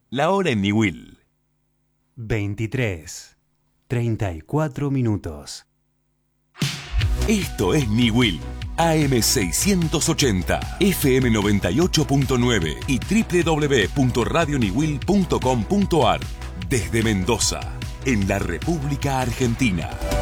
La hora en Niwil. 23:34. Esto es Niwil. AM 680, FM 98.9 y www.radioniwil.com.ar. Desde Mendoza, en la República Argentina.